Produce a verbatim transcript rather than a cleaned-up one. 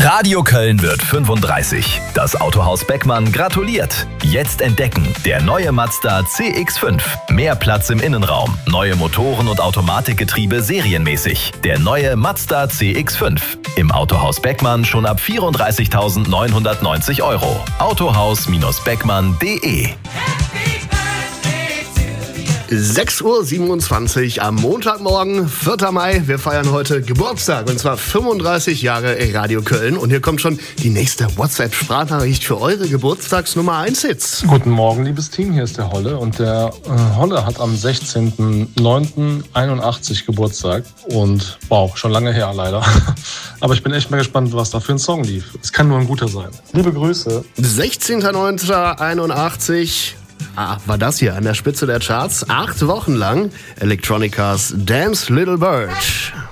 Radio Köln wird fünfunddreißig. Das Autohaus Beckmann gratuliert. Jetzt entdecken, der neue Mazda C X fünf. Mehr Platz im Innenraum, neue Motoren und Automatikgetriebe serienmäßig. Der neue Mazda C X fünf. Im Autohaus Beckmann schon ab vierunddreißigtausendneunhundertneunzig Euro. Autohaus-beckmann punkt de. sechs Uhr siebenundzwanzig am Montagmorgen, vierter Mai. Wir feiern heute Geburtstag und zwar fünfunddreißig Jahre Radio Köln. Und hier kommt schon die nächste WhatsApp-Sprachnachricht für eure Geburtstagsnummer eins Hits. Guten Morgen, liebes Team, hier ist der Holle. Und der äh, Holle hat am sechzehnten neunten einundachtzig Geburtstag. Und wow, schon lange her leider. Aber ich bin echt mal gespannt, was da für ein Song lief. Es kann nur ein guter sein. Liebe Grüße. sechzehnten neunten einundachtzig. Ah, war das hier an der Spitze der Charts. Acht Wochen lang Electronicas Dance Little Bird.